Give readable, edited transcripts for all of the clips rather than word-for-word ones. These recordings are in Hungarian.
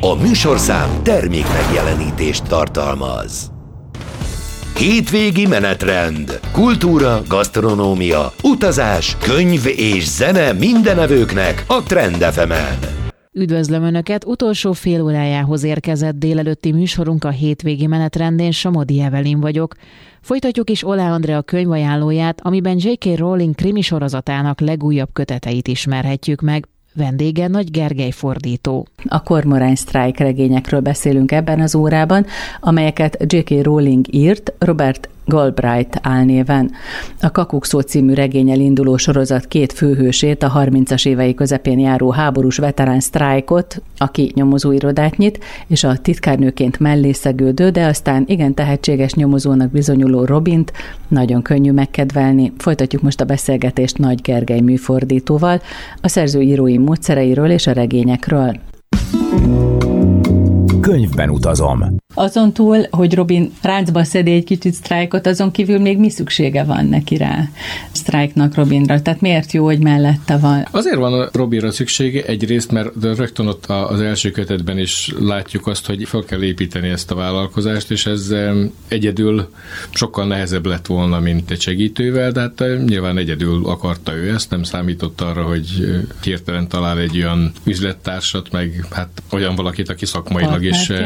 A műsorszám termék megjelenítést tartalmaz. Hétvégi menetrend, kultúra, gasztronómia, utazás, könyv és zene mindenevőknek a Trend FM-en. Üdvözlöm Önöket! Utolsó fél órájához érkezett délelőtti műsorunk a hétvégi menetrendén. Somodi Evelyn vagyok. Folytatjuk is Oláh Andrea könyvajánlóját, amiben J.K. Rowling krimi sorozatának legújabb köteteit ismerhetjük meg. Vendége Nagy Gergely fordító. A Kormorány Strike regényekről beszélünk ebben az órában, amelyeket J.K. Rowling írt Robert Galbraith álnéven. A Kakukszó című regénnyel induló sorozat két főhősét, a 30-as évei közepén járó háborús veterán Strike-ot, aki nyomozóirodát nyit, és a titkárnőként mellé szegődő, de aztán igen tehetséges nyomozónak bizonyuló Robint nagyon könnyű megkedvelni. Folytatjuk most a beszélgetést Nagy Gergely műfordítóval, a szerző írói módszereiről és a regényekről. Könyvben utazom. Azon túl, hogy Robin ráncba szedi egy kicsit Strike-ot, azon kívül még mi szüksége van neki rá, Strike-nak Robinra? Tehát miért jó, hogy mellette van? Azért van a Robinra szüksége egyrészt, mert rögtön ott az első kötetben is látjuk azt, hogy fel kell építeni ezt a vállalkozást, és ez egyedül sokkal nehezebb lett volna, mint egy segítővel, de hát nyilván egyedül akarta ő ezt, nem számított arra, hogy hirtelen talál egy olyan üzlettársat, meg hát olyan valakit, aki szakmailag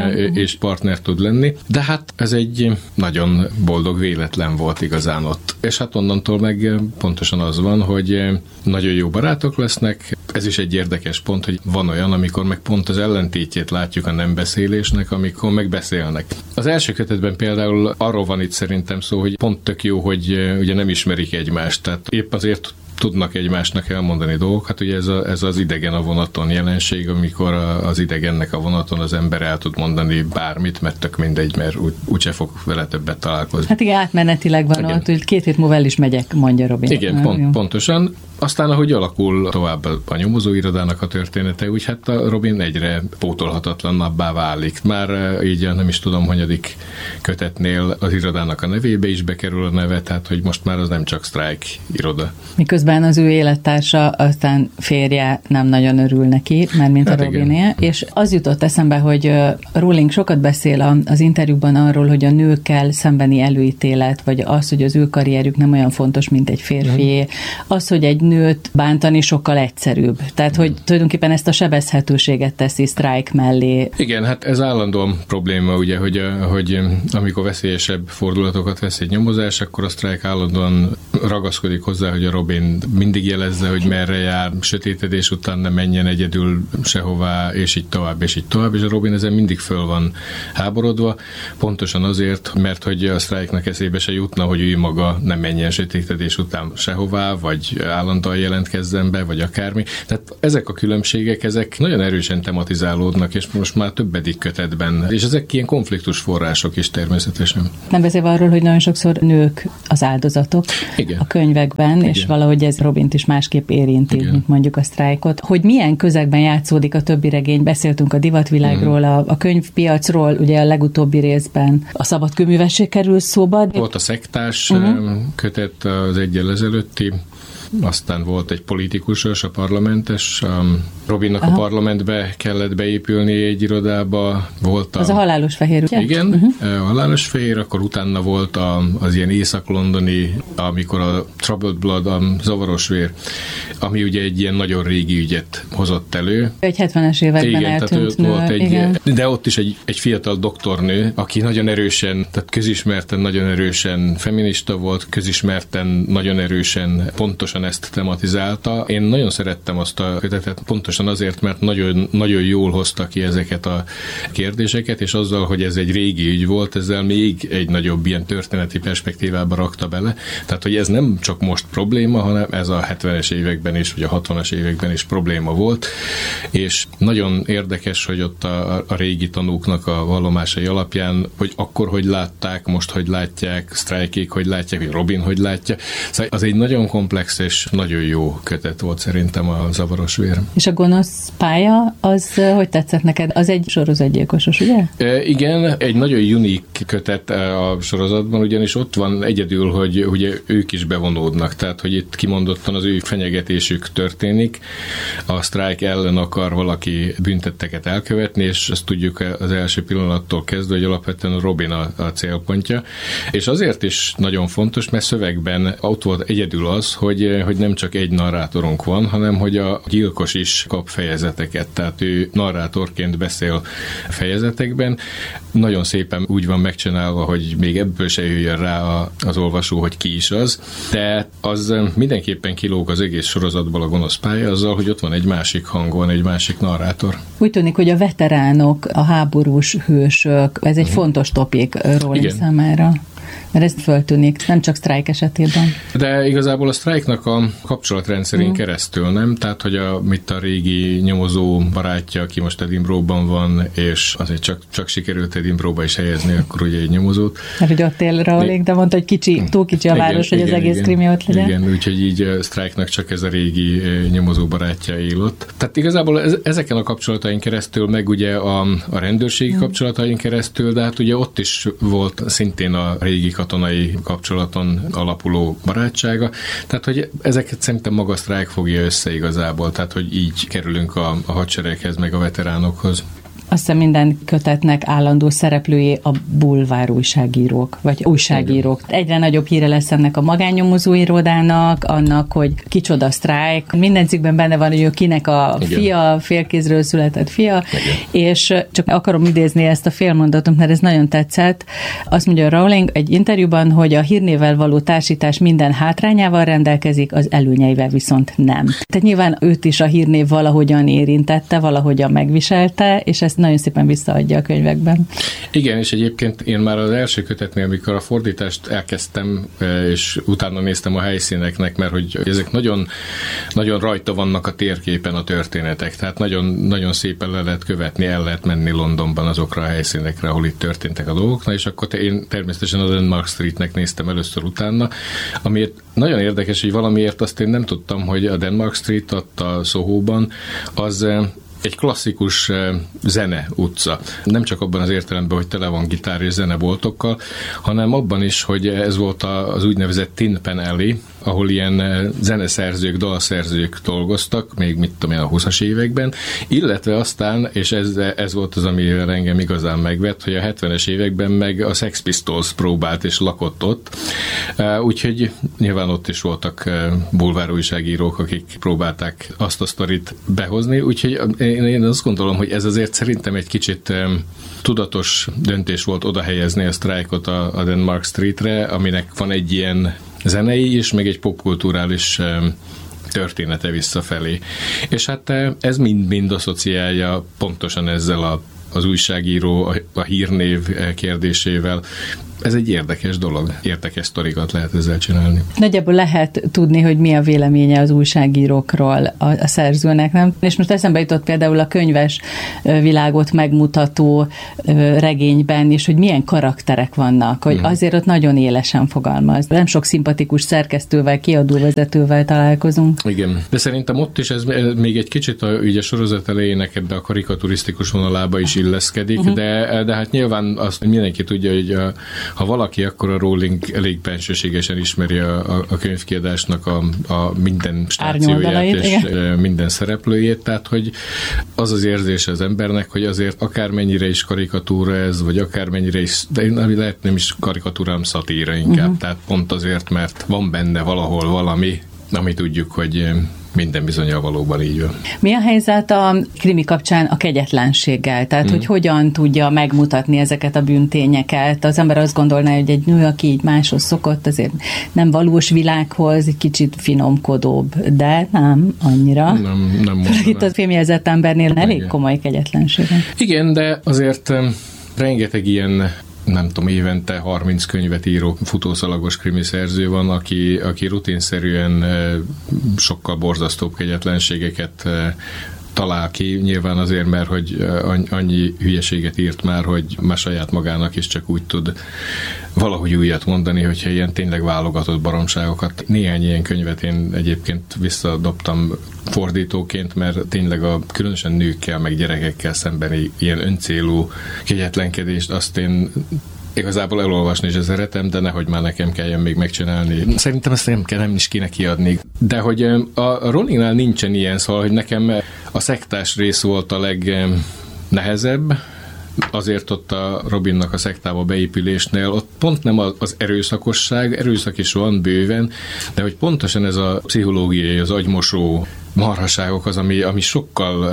és partner tud lenni, de hát ez egy nagyon boldog véletlen volt igazán ott. És hát onnantól meg pontosan az van, hogy nagyon jó barátok lesznek. Ez is egy érdekes pont, hogy van olyan, amikor meg pont az ellentétjét látjuk a nem beszélésnek, amikor megbeszélnek. Az első kötetben például arról van itt szerintem szó, hogy pont tök jó, hogy ugye nem ismerik egymást, tehát épp azért tudnak egymásnak elmondani dolgokat. Ugye ez az idegen a vonaton jelenség, amikor az idegennek a vonaton az ember el tud mondani bármit, mert tök mindegy, mert úgyse fog vele többet találkozni. Hát igen, átmenetileg van ott, hogy 2 hét múlva el is megyek, mondja Robin. Igen, pontosan. Aztán, ahogy alakul tovább a nyomozóirodának a története, úgy hát a Robin egyre pótolhatatlannabbá válik. Már így nem is tudom, hanyadik kötetnél az irodának a nevébe is bekerül a neve, tehát hogy most már az nem csak Strike iroda. Miközben az ő élettársa, aztán férje nem nagyon örül neki, mert mint hát a Robiné. És az jutott eszembe, hogy Rowling sokat beszél az interjúban arról, hogy a nőkkel szembeni előítélet, vagy az, hogy az ő karrierjük nem olyan fontos, mint egy férfié. Az, hogy egy nőt bántani sokkal egyszerűbb. Tehát, hogy tulajdonképpen ezt a sebezhetőséget teszi Strike mellé. Igen, hát ez állandóan probléma, ugye, hogy amikor veszélyesebb fordulatokat vesz egy nyomozás, akkor a Strike állandóan ragaszkodik hozzá, hogy a Robin mindig jelezze, hogy merre jár, sötétedés után ne menjen egyedül sehová, és így tovább, és a Robin ezen mindig föl van háborodva, pontosan azért, mert hogy a Strike-nak eszébe se jutna, hogy ő maga nem menjen sötétedés után sehová, vagy állandóan jelentkezzen be, vagy akármi. Tehát ezek a különbségek, ezek nagyon erősen tematizálódnak, és most már többedik kötetben, és ezek ilyen konfliktus források is természetesen. Nem beszélve arról, hogy nagyon sokszor nők az áldozatok a könyvekben, és valahogy ez Robint is másképp érinti, mint mondjuk a Strike-ot. Hogy milyen közegben játszódik a többi regény, beszéltünk a divatvilágról, a könyvpiacról, ugye a legutóbbi részben a szabadkőművesség kerül szóba. Volt a szektás kötet az egyel ezelőtti, aztán volt egy politikusos, a parlamentes, Robinnak a parlamentbe kellett beépülni egy irodába, volt az a halálos fehér, ugye? Igen, a halálos fehér, akkor utána volt az ilyen észak-londoni, amikor a Troubled Blood, a zavaros vér, ami ugye egy ilyen nagyon régi ügyet hozott elő. Egy 70-es években eltűnt nő. Volt de ott is egy fiatal doktornő, aki nagyon erősen, tehát közismerten nagyon erősen feminista volt, közismerten nagyon erősen pontosan ezt tematizálta. Én nagyon szerettem azt a kötetet, pontosan azért, mert nagyon, nagyon jól hozta ki ezeket a kérdéseket, és azzal, hogy ez egy régi ügy volt, ezzel még egy nagyobb ilyen történeti perspektívába rakta bele. Tehát, hogy ez nem csak most probléma, hanem ez a 70-es években is, vagy a 60-as években is probléma volt, és nagyon érdekes, hogy ott a régi tanúknak a vallomásai alapján, hogy akkor hogy látták, most hogy látják, Strike-ék hogy látják, vagy Robin hogy látja. Szóval az egy nagyon komplex és nagyon jó kötet volt szerintem a zavaros vér. És a gonosz pálya, az hogy tetszett neked? Az egy sorozatgyilkosos, ugye? Igen, egy nagyon unik kötet a sorozatban, ugyanis ott van egyedül, hogy ugye ők is bevonódnak, tehát hogy itt kimondottan az ő fenyegetés tüntetésük történik, a sztrájk ellen akar valaki büntetteket elkövetni, és ezt tudjuk az első pillanattól kezdve, hogy alapvetően Robin a célpontja, és azért is nagyon fontos, mert szövegben ott volt egyedül az, hogy nem csak egy narrátorunk van, hanem hogy a gyilkos is kap fejezeteket, tehát ő narrátorként beszél fejezetekben. Nagyon szépen úgy van megcsinálva, hogy még ebből se jöjjön rá az olvasó, hogy ki is az, de az mindenképpen kilóg az egész sorozatból a gonosz pálya azzal, hogy ott van egy másik hang, van egy másik narrátor. Úgy tűnik, hogy a veteránok, a háborús hősök, ez egy fontos topik Rowling számára. Mert ez föltűnik, nem csak sztrájk esetében. De igazából a sztrájknak a kapcsolatrendszerén keresztül, nem? Tehát, hogy a régi nyomozó barátja, aki most Edinburghban van, és azért csak sikerült Edinburghba is helyezni, akkor ugye egy nyomozót. Mert hogy ott él Rowling, de mondta, hogy túl kicsi a város, hogy az egész krimi ott legyen. Igen, úgyhogy így a sztrájknak csak ez a régi nyomozó barátja él ott. Tehát igazából ezeken a kapcsolatain keresztül, meg ugye a rendőrségi kapcsolatain keresztül, de hát ugye ott is volt szintén a régi katonai kapcsolaton alapuló barátsága. Tehát, hogy ezeket szerintem maga sztrájk fogja össze igazából, tehát, hogy így kerülünk a hadsereghez, meg a veteránokhoz. Azt hiszem minden kötetnek állandó szereplői a bulvár újságírók, vagy újságírók. Egyre nagyobb híre lesz ennek a magánnyomozó irodának, annak, hogy kicsoda sztrájk. Minden cikkben benne van, hogy ő kinek a fia, félkézről született fia, és csak akarom idézni ezt a félmondatot, mert ez nagyon tetszett. Azt mondja Rowling egy interjúban, hogy a hírnévvel való társítás minden hátrányával rendelkezik, az előnyeivel viszont nem. Tehát nyilván őt is a hírnév valahogyan érintette, valahogyan megviselte, és ezt nagyon szépen visszaadja a könyvekben. Igen, és egyébként én már az első kötetnél, amikor a fordítást elkezdtem, és utána néztem a helyszíneknek, mert hogy ezek nagyon, nagyon rajta vannak a térképen a történetek, tehát nagyon, nagyon szépen le lehet követni, el lehet menni Londonban azokra a helyszínekre, ahol itt történtek a dolgok, és akkor én természetesen a Denmark Streetnek néztem először utána, amiért nagyon érdekes, hogy valamiért azt én nem tudtam, hogy a Denmark Street ott a Soho-ban az egy klasszikus zene utca. Nem csak abban az értelemben, hogy tele van gitár és zeneboltokkal, hanem abban is, hogy ez volt az úgynevezett Tin Pan Alley, ahol ilyen zeneszerzők, dalszerzők dolgoztak, még mit tudom én, a 20-as években, illetve aztán, és ez volt az, ami engem igazán megvett, hogy a 70-es években meg a Sex Pistols próbált és lakott ott, úgyhogy nyilván ott is voltak bulvárújságírók, akik próbálták azt a sztorit behozni, úgyhogy én azt gondolom, hogy ez azért szerintem egy kicsit tudatos döntés volt oda helyezni a sztrájkot a Denmark Streetre, aminek van egy ilyen zenei is, meg egy popkulturális története visszafelé. És hát ez mind asszociálja pontosan ezzel az újságíró, a hírnév kérdésével. Ez egy érdekes dolog, érdekes sztorikat lehet ezzel csinálni. Nagyjából lehet tudni, hogy mi a véleménye az újságírókról a szerzőnek, nem? És most eszembe jutott például a könyves világot megmutató regényben is, hogy milyen karakterek vannak, hogy azért ott nagyon élesen fogalmaz. Nem sok szimpatikus szerkesztővel, kiadóvezetővel találkozunk. Igen, de szerintem ott is ez még egy kicsit a sorozat elejének ebbe a karikaturisztikus vonalába is illeszkedik, de hát nyilván azt mindenki tudja, hogy ha valaki, akkor a Rowling elég bensőségesen ismeri a könyvkiadásnak a minden stációját és minden szereplőjét, tehát hogy az az érzése az embernek, hogy azért akármennyire is karikatúra ez, vagy akármennyire is, de lehet nem is karikatúrám, szatíra inkább, tehát pont azért, mert van benne valahol valami, ami tudjuk, hogy minden bizonnyal valóban így van. Mi a helyzet a krimi kapcsán a kegyetlenséggel? Tehát, hogy hogyan tudja megmutatni ezeket a bűntényeket? Az ember azt gondolná, hogy egy nő, aki így máshoz szokott, azért nem valós világhoz, egy kicsit finomkodóbb, de nem annyira. Nem itt a fémjelzett embernél elég komoly kegyetlenség. Igen, de azért rengeteg ilyen nem tudom, évente 30 könyvet író futószalagos krimiszerző van, aki rutinszerűen sokkal borzasztóbb kegyetlenségeket talál ki, nyilván azért, mert hogy annyi hülyeséget írt már, hogy már saját magának is csak úgy tud valahogy újat mondani, hogyha ilyen tényleg válogatott baromságokat. Néhány ilyen könyvet én egyébként visszadobtam fordítóként, mert tényleg különösen nőkkel, meg gyerekekkel szembeni ilyen öncélú kegyetlenkedést, azt én igazából elolvasni is szeretem, de nehogy már nekem kelljen még megcsinálni. Szerintem ezt nem is kéne kiadni. De hogy a Rowlingnál nincsen ilyen, szóval, hogy nekem a szektás rész volt a legnehezebb, azért ott a Robinnak a szektába beépülésnél, ott pont nem az erőszakosság, erőszak is van bőven, de hogy pontosan ez a pszichológiai, az agymosó marhaságok az, ami sokkal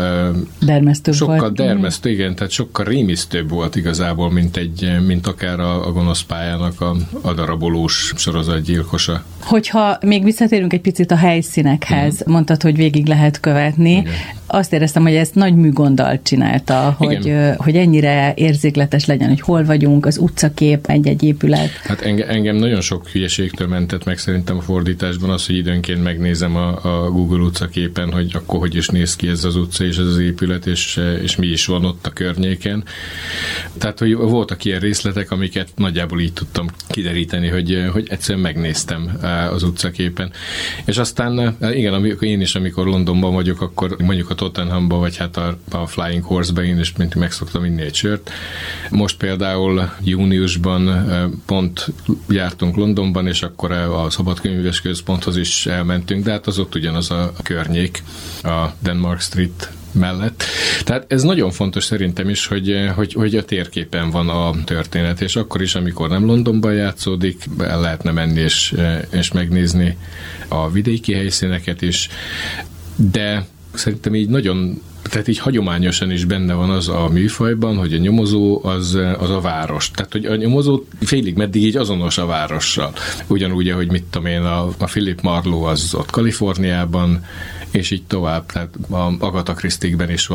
dermesztő, igen, tehát sokkal rémisztőbb volt igazából, mint akár a gonosz pályának a darabolós sorozatgyilkosa. Hogyha még visszatérünk egy picit a helyszínekhez, mondtad, hogy végig lehet követni. Igen. Azt éreztem, hogy ezt nagy műgonddal csinálta, hogy ennyire érzékletes legyen, hogy hol vagyunk, az utcakép, egy-egy épület. Hát engem nagyon sok hülyeségtől mentett meg szerintem a fordításban az, hogy időnként megnézem a Google utcaképen, hogy akkor hogy is néz ki ez az utca és ez az épület, és mi is van ott a környéken. Tehát, hogy voltak ilyen részletek, amiket nagyjából így tudtam kideríteni, hogy egyszerűen megnéztem az utcaképen. És aztán, igen, amikor Londonban vagyok, akkor mondjuk a Tottenhamban, vagy hát a Flying Horse-ben én is meg szoktam inni egy sört. Most például júniusban pont jártunk Londonban, és akkor a Szabadkönyvműves Központhoz is elmentünk, de hát az ott ugyanaz a környék, a Denmark Street mellett. Tehát ez nagyon fontos szerintem is, hogy a térképen van a történet, és akkor is, amikor nem Londonban játszódik, el lehetne menni és megnézni a vidéki helyszíneket is, de szerintem így tehát így hagyományosan is benne van az a műfajban, hogy a nyomozó az a város. Tehát, hogy a nyomozó félig meddig így azonos a várossal. Ugyanúgy, ahogy mit tudom én, a Philip Marlowe az ott Kaliforniában, és így tovább. Tehát a Agatha Christie-ben is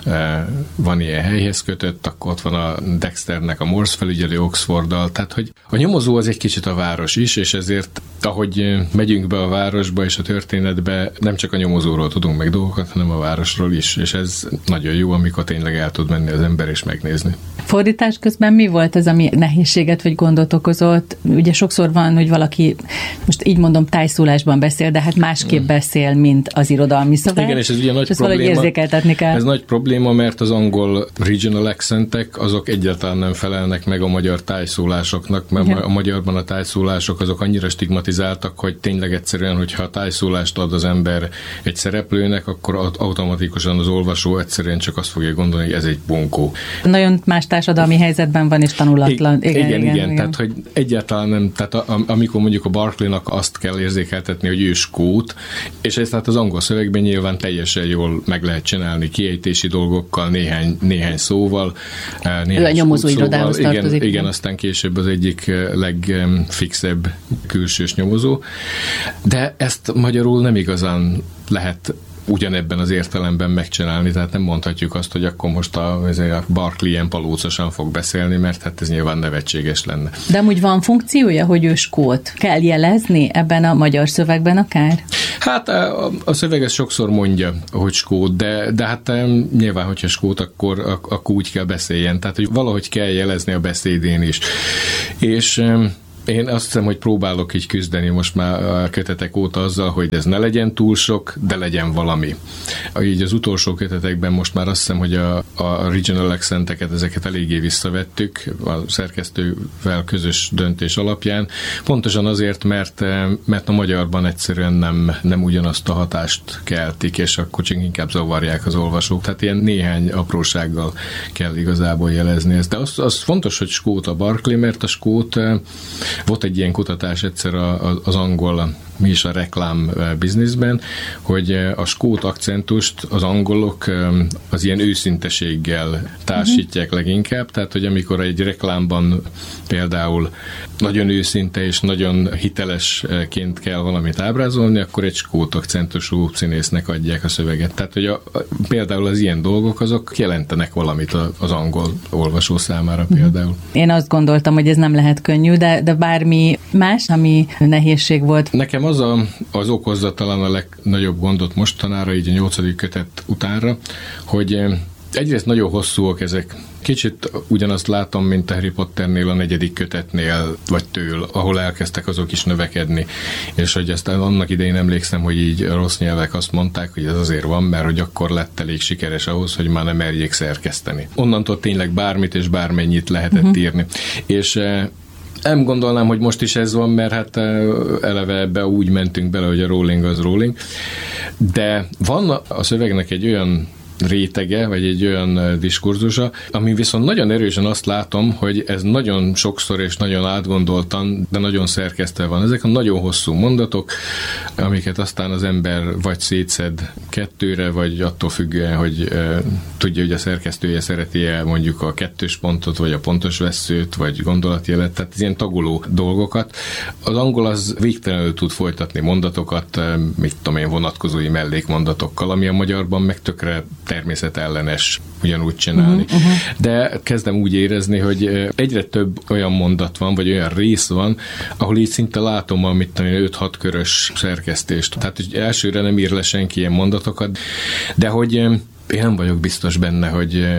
van ilyen helyhez kötött, akkor ott van a Dexternek a Morse felügyelő Oxforddal. Tehát, hogy a nyomozó az egy kicsit a város is, és ezért, ahogy megyünk be a városba és a történetbe, nem csak a nyomozóról tudunk meg dolgokat, hanem a városról is, és ez nagyon jó, amikor tényleg el tud menni az ember és megnézni. Fordítás közben mi volt az, ami nehézséget vagy gondot okozott? Ugye sokszor van, hogy valaki, most így mondom, tájszólásban beszél, de hát másképp beszél, mint az irodalmi szöveg. Igen, és ez ugye nagy probléma. Érzékeltetni kell. Ez nagy probléma, mert az angol regional accentek, azok egyáltalán nem felelnek meg a magyar tájszólásoknak, mert a magyarban a tájszólások azok annyira stigmatizáltak, hogy tényleg egyszerűen, hogyha a tájszólást ad az ember egy szereplőnek, akkor automatikusan az olvasó egyszerűen csak azt fogja gondolni, hogy ez egy bunkó. Nagyon más társadalmi helyzetben van, és tanulatlan. Igen. Tehát, hogy egyáltalán nem, tehát amikor mondjuk a Barclaynak azt kell érzékeltetni, hogy ő skót, és ez tehát az angol szövegben nyilván teljesen jól meg lehet csinálni, kiejtési dolgokkal, néhány szóval, a nyomozó irodához tartozik. Igen, aztán később az egyik legfixebb külsős nyomozó. De ezt magyarul nem igazán lehet ugyanebben az értelemben megcsinálni, tehát nem mondhatjuk azt, hogy akkor most a Barclay ilyen palócosan fog beszélni, mert hát ez nyilván nevetséges lenne. De amúgy van funkciója, hogy ő skót? Kell jelezni ebben a magyar szövegben akár? Hát a szöveg ezt sokszor mondja, hogy skót, de hát nyilván, hogyha skót, akkor úgy kell beszéljen, tehát hogy valahogy kell jelezni a beszédén is. És én azt hiszem, hogy próbálok így küzdeni most már a kötetek óta azzal, hogy ez ne legyen túl sok, de legyen valami. Így az utolsó kötetekben most már azt hiszem, hogy a regional accenteket, ezeket eléggé visszavettük a szerkesztővel közös döntés alapján. Pontosan azért, mert a magyarban egyszerűen nem ugyanazt a hatást keltik, és akkor csak inkább zavarják az olvasók. Tehát ilyen néhány aprósággal kell igazából jelezni ezt. De az fontos, hogy skót a Barclay, mert a skót volt egy ilyen kutatás egyszer az angol, mi is a reklám bizniszben, hogy a skót akcentust az angolok az ilyen őszinteséggel társítják leginkább, tehát hogy amikor egy reklámban például nagyon őszinte és nagyon hitelesként kell valamit ábrázolni, akkor egy skót akcentusú színésznek adják a szöveget. Tehát, hogy például az ilyen dolgok azok jelentenek valamit az angol olvasó számára például. Én azt gondoltam, hogy ez nem lehet könnyű, de bármi más, ami nehézség volt. Nekem az okozza talán a legnagyobb gondot mostanára, így a 8. kötet utánra, hogy Egyrészt nagyon hosszúak ezek. Kicsit ugyanazt látom, mint a Harry Potternél, a 4. kötetnél, vagy től, ahol elkezdtek azok is növekedni. És hogy aztán annak idején emlékszem, hogy így a rossz nyelvek azt mondták, hogy ez azért van, mert hogy akkor lett elég sikeres ahhoz, hogy már nem merjék szerkeszteni. Onnantól tényleg bármit és bármennyit lehetett írni. És nem gondolnám, hogy most is ez van, mert hát eleve ebbe úgy mentünk bele, hogy a Rowling az Rowling. De van a szövegnek egy olyan rétege, vagy egy olyan diskurzusa, ami viszont nagyon erősen azt látom, hogy ez nagyon sokszor és nagyon átgondoltan, de nagyon szerkesztve van. Ezek a nagyon hosszú mondatok, amiket aztán az ember vagy szétszed 2-re, vagy attól függően, hogy tudja, hogy a szerkesztője szereti-e mondjuk a 2. pontot, vagy a pontos vesszőt, vagy gondolatjelet, tehát ilyen tagoló dolgokat. Az angol az végtelenül tud folytatni mondatokat, mit tudom én, vonatkozói mellékmondatokkal, ami a magyarban meg tökre természetellenes ugyanúgy csinálni. De kezdem úgy érezni, hogy egyre több olyan mondat van, vagy olyan rész van, ahol így szinte látom a 5-6 körös szerkesztést. Tehát hogy elsőre nem ír le senki ilyen mondatokat, de hogy én nem vagyok biztos benne,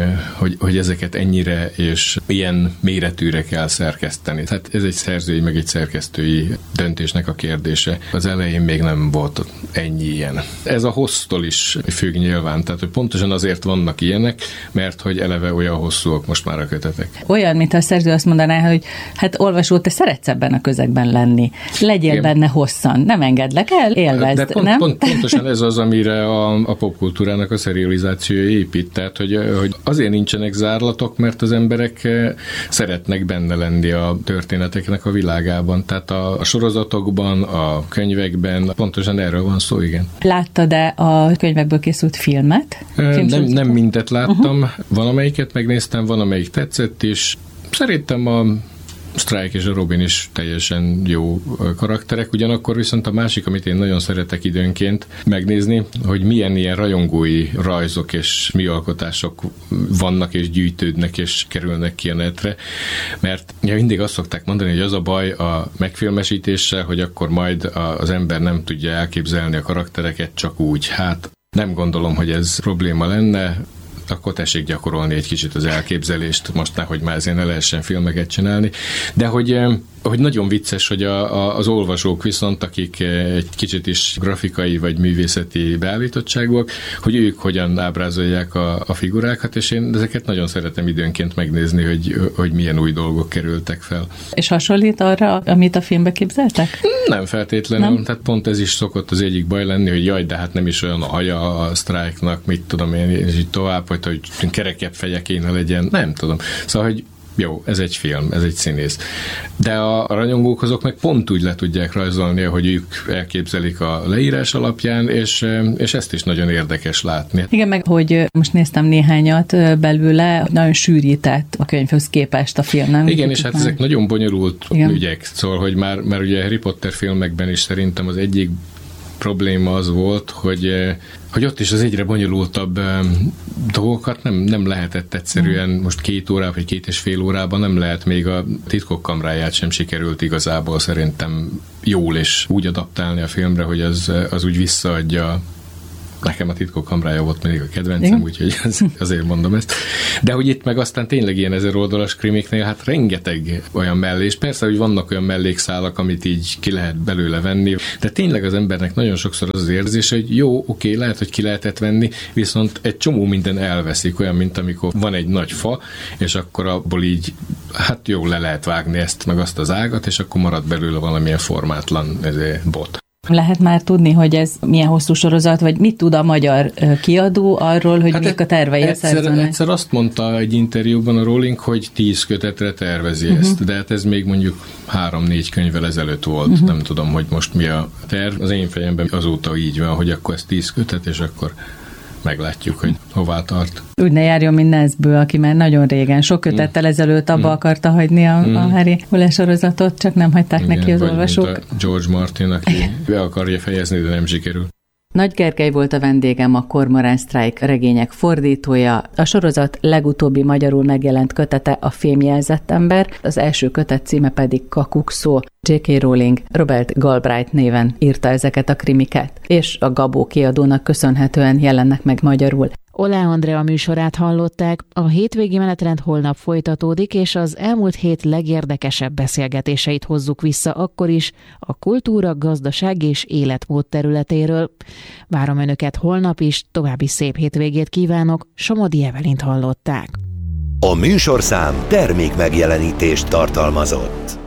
hogy ezeket ennyire és ilyen méretűre kell szerkeszteni. Tehát ez egy szerzői, meg egy szerkesztői döntésnek a kérdése. Az elején még nem volt ennyi ilyen. Ez a hossztól is függ nyilván, tehát hogy pontosan azért vannak ilyenek, mert hogy eleve olyan hosszúak most már a kötetek. Olyan, mint a szerző azt mondaná, hogy hát olvasó, te szeretsz ebben a közegben lenni. Legyél igen. benne hosszan. Nem engedlek el, élvezd, de nem? Pontosan ez az, amire a popkultúrának a szerializáció épít, tehát hogy azért nincsenek zárlatok, mert az emberek szeretnek benne lenni a történeteknek a világában, tehát a sorozatokban, a könyvekben, pontosan erről van szó, igen. Láttad-e a könyvekből készült filmet? Nem mindet láttam, van amelyiket megnéztem, van amelyik tetszett, és szerintem a Strike és a Robin is teljesen jó karakterek, ugyanakkor viszont a másik, amit én nagyon szeretek időnként megnézni, hogy milyen ilyen rajongói rajzok és műalkotások vannak és gyűjtődnek és kerülnek ki a netre, mert mindig azt szokták mondani, hogy az a baj a megfilmesítéssel, hogy akkor majd az ember nem tudja elképzelni a karaktereket csak úgy. Hát nem gondolom, hogy ez probléma lenne, akkor tessék gyakorolni egy kicsit az elképzelést, most nehogy már ezért ne lehessen filmeket csinálni, de hogy nagyon vicces, hogy az olvasók viszont, akik egy kicsit is grafikai vagy művészeti beállítottságúak, hogy ők hogyan ábrázolják a figurákat, és én ezeket nagyon szeretem időnként megnézni, hogy milyen új dolgok kerültek fel. És hasonlít arra, amit a filmbe képzeltek? Nem feltétlenül, nem? Tehát pont ez is szokott az egyik baj lenni, hogy jaj, de hát nem is olyan a haja a Strike-nak, mit tudom én, és így tovább, hogy kerekebb feje kéne legyen, nem tudom. Szóval, hogy jó, ez egy film, ez egy színész. De a rajongók azok meg pont úgy le tudják rajzolni, hogy ők elképzelik a leírás alapján, és ezt is nagyon érdekes látni. Igen, meg hogy most néztem néhányat belőle, nagyon sűrített a könyvhöz képest a film, nem? Igen, és hát ezek nagyon bonyolult ügyek, szóval, hogy már ugye Harry Potter filmekben is szerintem az egyik probléma az volt, hogy ott is az egyre bonyolultabb dolgokat nem lehetett egyszerűen most 2 órában, vagy 2,5 órában nem lehet, még a Titkok kamráját sem sikerült igazából szerintem jól és úgy adaptálni a filmre, hogy az úgy visszaadja. Nekem a Titkok kamrája volt mindig a kedvencem, úgyhogy azért mondom ezt. De hogy itt meg aztán tényleg ilyen 1000 oldalas krimiknél, hát rengeteg olyan mellés. Persze, hogy vannak olyan mellékszálak, amit így ki lehet belőle venni, de tényleg az embernek nagyon sokszor az érzése, hogy jó, oké, lehet, hogy ki lehetett venni, viszont egy csomó minden elveszik, olyan, mint amikor van egy nagy fa, és akkor abból így, hát jó, le lehet vágni ezt, meg azt az ágat, és akkor marad belőle valamilyen formátlan bot. Lehet már tudni, hogy ez milyen hosszú sorozat, vagy mit tud a magyar kiadó arról, hogy mik a tervei a szerzőnek? Egyszer azt mondta egy interjúban a Rowling, hogy 10 kötetre tervezi ezt, de hát ez még mondjuk 3-4 könyvvel ezelőtt volt. Nem tudom, hogy most mi a terv. Az én fejemben azóta így van, hogy akkor ez 10 kötet, és akkor meglátjuk, hogy hová tart. Úgy ne járjon, mint Nesbő, aki már nagyon régen, sok kötettel ezelőtt abba akarta hagyni a Harry Potter sorozatot, csak nem hagyták neki az olvasók. Mint a George Martin, aki be akarja fejezni, de nem sikerül. Nagy Gergely volt a vendégem, a Cormoran Strike regények fordítója. A sorozat legutóbbi magyarul megjelent kötete a Fémjelzett ember, az első kötet címe pedig Kakukszó. J.K. Rowling Robert Galbraith néven írta ezeket a krimiket, és a Gabó kiadónak köszönhetően jelennek meg magyarul. Oláh Andrea műsorát hallották, a hétvégi menetrend holnap folytatódik, és az elmúlt hét legérdekesebb beszélgetéseit hozzuk vissza akkor is a kultúra, gazdaság és életmód területéről. Várom Önöket holnap is, további szép hétvégét kívánok, Somodi Evelint hallották. A műsorszám termékmegjelenítést tartalmazott.